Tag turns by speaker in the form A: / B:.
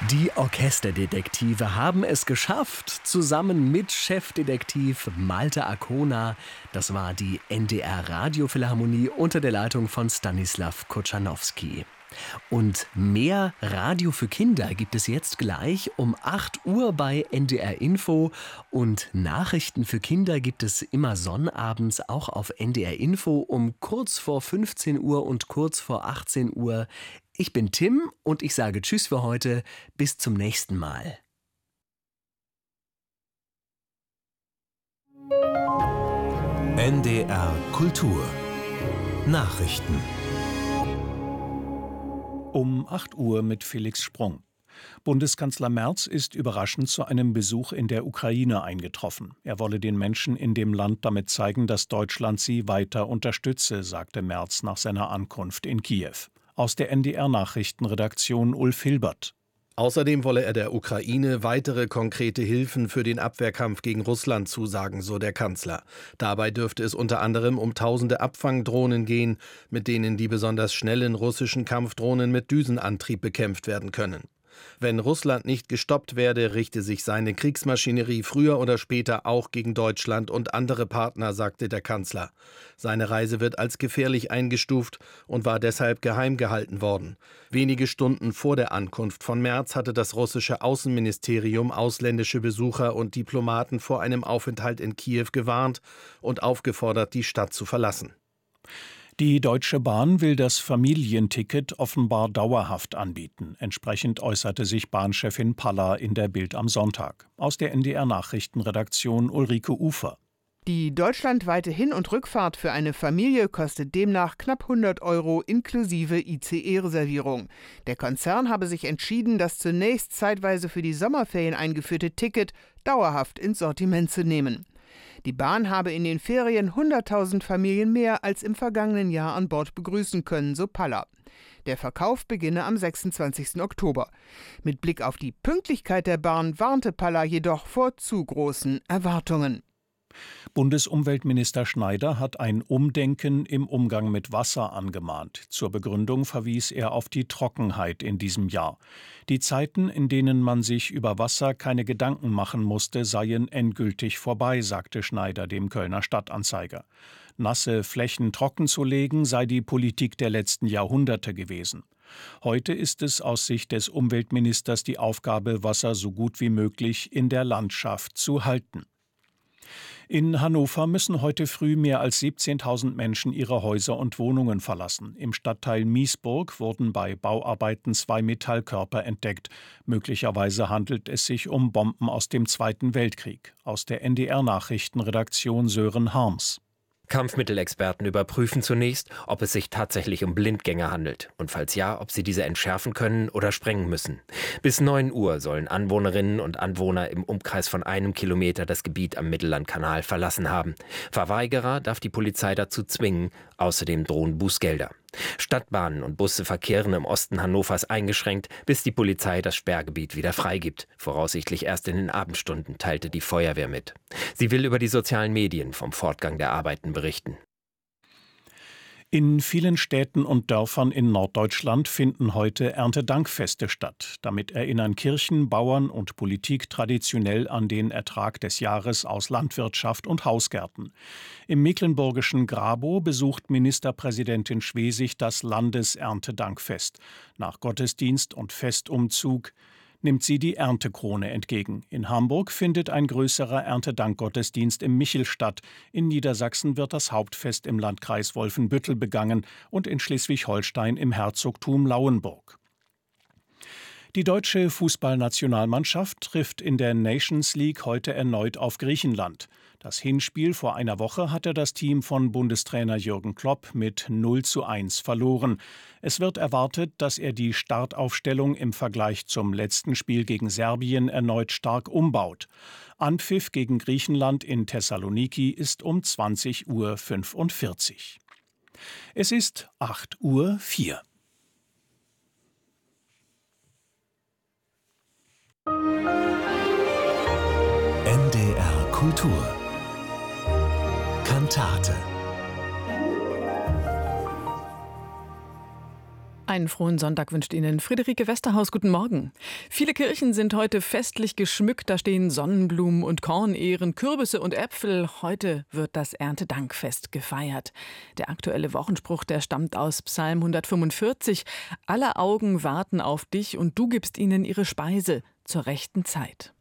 A: Die Orchesterdetektive haben es geschafft, zusammen mit Chefdetektiv Malte Arkona. Das war die NDR Radiophilharmonie unter der Leitung von Stanislaw Kotschanowski. Und mehr Radio für Kinder gibt es jetzt gleich um 8 Uhr bei NDR Info. Und Nachrichten für Kinder gibt es immer sonnabends auch auf NDR Info um kurz vor 15 Uhr und kurz vor 18 Uhr. Ich bin Tim und ich sage Tschüss für heute. Bis zum nächsten Mal.
B: NDR Kultur Nachrichten
C: Um 8 Uhr mit Felix Sprung. Bundeskanzler Merz ist überraschend zu einem Besuch in der Ukraine eingetroffen. Er wolle den Menschen in dem Land damit zeigen, dass Deutschland sie weiter unterstütze, sagte Merz nach seiner Ankunft in Kiew. Aus der NDR-Nachrichtenredaktion Ulf Hilbert.
D: Außerdem wolle er der Ukraine weitere konkrete Hilfen für den Abwehrkampf gegen Russland zusagen, so der Kanzler. Dabei dürfte es unter anderem um tausende Abfangdrohnen gehen, mit denen die besonders schnellen russischen Kampfdrohnen mit Düsenantrieb bekämpft werden können. Wenn Russland nicht gestoppt werde, richte sich seine Kriegsmaschinerie früher oder später auch gegen Deutschland und andere Partner, sagte der Kanzler. Seine Reise wird als gefährlich eingestuft und war deshalb geheim gehalten worden. Wenige Stunden vor der Ankunft von Merz hatte das russische Außenministerium ausländische Besucher und Diplomaten vor einem Aufenthalt in Kiew gewarnt und aufgefordert, die Stadt zu verlassen.
C: Die Deutsche Bahn will das Familienticket offenbar dauerhaft anbieten. Entsprechend äußerte sich Bahnchefin Paller in der Bild am Sonntag. Aus der NDR-Nachrichtenredaktion Ulrike Ufer.
E: Die deutschlandweite Hin- und Rückfahrt für eine Familie kostet demnach knapp 100 € inklusive ICE-Reservierung. Der Konzern habe sich entschieden, das zunächst zeitweise für die Sommerferien eingeführte Ticket dauerhaft ins Sortiment zu nehmen. Die Bahn habe in den Ferien 100.000 Familien mehr als im vergangenen Jahr an Bord begrüßen können, so Paller. Der Verkauf beginne am 26. Oktober. Mit Blick auf die Pünktlichkeit der Bahn warnte Paller jedoch vor zu großen Erwartungen.
C: Bundesumweltminister Schneider hat ein Umdenken im Umgang mit Wasser angemahnt. Zur Begründung verwies er auf die Trockenheit in diesem Jahr. Die Zeiten, in denen man sich über Wasser keine Gedanken machen musste, seien endgültig vorbei, sagte Schneider dem Kölner Stadtanzeiger. Nasse Flächen trockenzulegen sei die Politik der letzten Jahrhunderte gewesen. Heute ist es aus Sicht des Umweltministers die Aufgabe, Wasser so gut wie möglich in der Landschaft zu halten. In Hannover müssen heute früh mehr als 17.000 Menschen ihre Häuser und Wohnungen verlassen. Im Stadtteil Miesburg wurden bei Bauarbeiten 2 Metallkörper entdeckt. Möglicherweise handelt es sich um Bomben aus dem Zweiten Weltkrieg. Aus der NDR-Nachrichtenredaktion Sören Harms.
F: Kampfmittelexperten überprüfen zunächst, ob es sich tatsächlich um Blindgänger handelt und falls ja, ob sie diese entschärfen können oder sprengen müssen. Bis 9 Uhr sollen Anwohnerinnen und Anwohner im Umkreis von 1 Kilometer das Gebiet am Mittellandkanal verlassen haben. Verweigerer darf die Polizei dazu zwingen, außerdem drohen Bußgelder. Stadtbahnen und Busse verkehren im Osten Hannovers eingeschränkt, bis die Polizei das Sperrgebiet wieder freigibt. Voraussichtlich erst in den Abendstunden, teilte die Feuerwehr mit. Sie will über die sozialen Medien vom Fortgang der Arbeiten berichten.
C: In vielen Städten und Dörfern in Norddeutschland finden heute Erntedankfeste statt. Damit erinnern Kirchen, Bauern und Politik traditionell an den Ertrag des Jahres aus Landwirtschaft und Hausgärten. Im mecklenburgischen Grabow besucht Ministerpräsidentin Schwesig das Landeserntedankfest. Nach Gottesdienst und Festumzug nimmt sie die Erntekrone entgegen. In Hamburg findet ein größerer Erntedankgottesdienst im Michel statt. In Niedersachsen wird das Hauptfest im Landkreis Wolfenbüttel begangen und in Schleswig-Holstein im Herzogtum Lauenburg. Die deutsche Fußballnationalmannschaft trifft in der Nations League heute erneut auf Griechenland. Das Hinspiel vor einer Woche hatte das Team von Bundestrainer Jürgen Klopp mit 0:1 verloren. Es wird erwartet, dass er die Startaufstellung im Vergleich zum letzten Spiel gegen Serbien erneut stark umbaut. Anpfiff gegen Griechenland in Thessaloniki ist um 20:45 Uhr. Es ist 8:04 Uhr.
B: NDR Kultur Kantate
G: Einen frohen Sonntag wünscht Ihnen Friederike Westerhaus. Guten Morgen. Viele Kirchen sind heute festlich geschmückt. Da stehen Sonnenblumen und Kornähren, Kürbisse und Äpfel. Heute wird das Erntedankfest gefeiert. Der aktuelle Wochenspruch, der stammt aus Psalm 145. Aller Augen warten auf dich und du gibst ihnen ihre Speise zur rechten Zeit.